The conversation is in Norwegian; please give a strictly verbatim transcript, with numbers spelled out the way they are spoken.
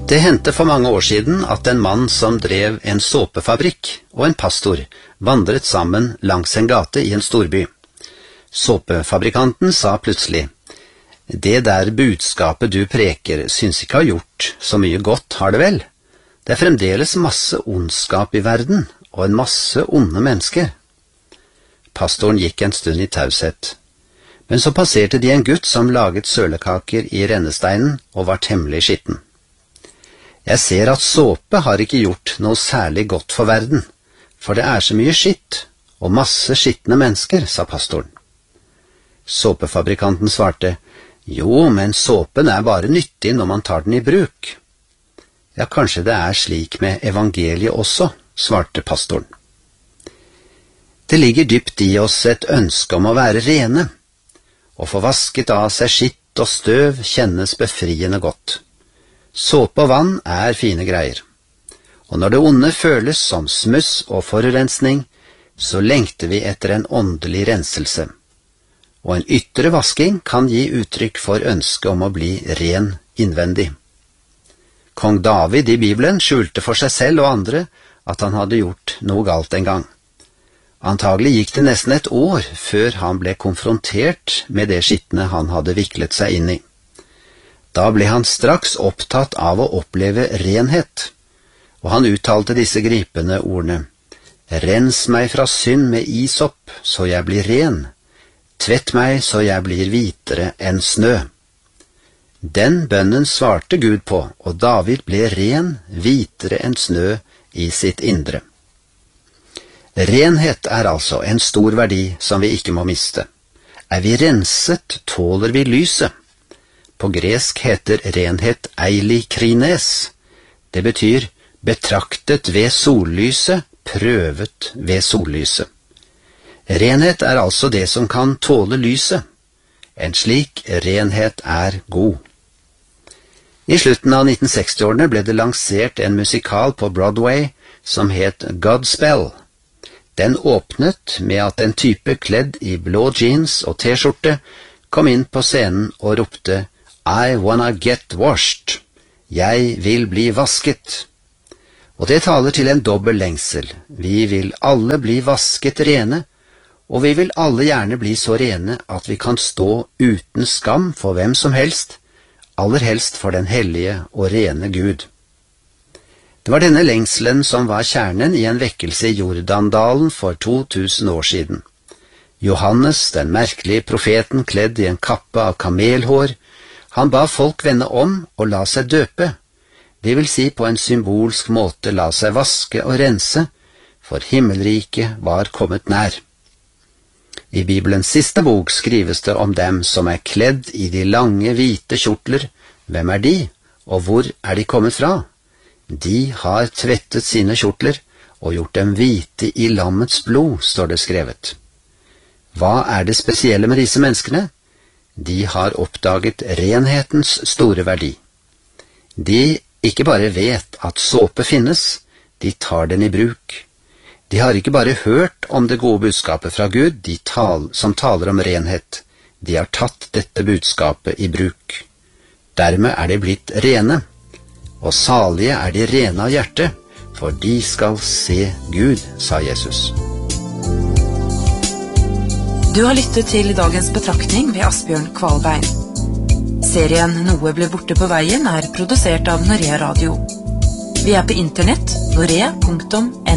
Det hendte for mange år siden at en mann som drev en såpefabrikk og en pastor vandret sammen langs en gate i en storby. Såpefabrikanten sa plutselig: «Det der budskapet du preker syns ikke har gjort så mye godt, har det vel? Det er fremdeles masse ondskap i verden, og en masse onde mennesker.» Pastoren gikk en stund i taushet, men så passerte de en gutt som laget sølekaker i rennesteinen og var temmelig skitten. «Jeg ser at såpe har ikke gjort noe særlig godt for verden, for det er så mye skitt, og masse skittne mennesker», sa pastoren. Såpefabrikanten svarte: «Jo, men såpen er bare nyttig når man tar den i bruk.» «Ja, kanskje det er slik med evangeliet også», svarte pastoren. Det ligger dypt i oss et ønske om å være rene. Å få vasket av seg skitt og støv kjennes befriende godt. Såpe og vann er fine greier. Og når det onde føles som smuss og forurensning, så lengter vi etter en åndelig renselse. Og en ytre vasking kan gi uttrykk for ønske om å bli ren innvendig. Kong David i Bibelen skjulte for seg selv og andre at han hadde gjort noe galt en gang. Antagelig gikk det nesten et år før han ble konfrontert med det skittene han hadde viklet seg inn i. Da ble han straks opptatt av å oppleve renhet, og han uttalte disse gripende ordene: «Rens meg fra synd med isopp, så jeg blir ren. Tvett meg så jeg blir hvitere enn snø.» Den bønnen svarte Gud på, og David ble ren, hvitere enn snø i sitt indre. Renhet er altså en stor verdi som vi ikke må miste. Er vi renset, tåler vi lyset. På gresk heter renhet eilikrines. Det betyr betraktet ved sollyset, prøvet ved sollyset. Renhet er altså det som kan tåle lyset. En slik renhet er god. I slutten av nitten seksti-årene ble det lansert en musikal på Broadway som het Godspell. Den åpnet med at en type kledd i blå jeans og t-skjorte kom inn på scenen og ropte: «I wanna get washed. Jeg vil bli vasket.» Og det taler til en dobbel lengsel. Vi vil alle bli vasket rene, og vi vil alle gjerne bli så rene at vi kan stå uten skam for hvem som helst, aller helst for den hellige og rene Gud. Det var denne lengselen som var kjernen i en vekkelse i Jordandalen for to tusen år siden. Johannes, den merkelige profeten kledd i en kappe av kamelhår, han ba folk vende om og la seg døpe, det vil si på en symbolsk måte la seg vaske og rense, for himmelriket var kommet nær. I Bibelens siste bok skrives det om dem som er kledd i de lange, hvite kjortler. Hvem er de, og hvor er de kommet fra? De har tvettet sine kjortler og gjort dem hvite i lammets blod, står det skrevet. Hva er det spesielle med disse menneskene? De har oppdaget renhetens store verdi. De ikke bare vet at såpe finnes, de tar den i bruk. De har ikke bare hørt om det gode budskapet fra Gud, de tal, som taler om renhet. De har tatt dette budskapet i bruk. Dermed er de blitt rene, og salige er de rene av hjerte, for de skal se Gud, sa Jesus. Du har lyttet til dagens betraktning ved Asbjørn Kvalbein. Serien Noe ble borte på veien er produsert av Norea Radio. Vi er på internett, norea punktum no.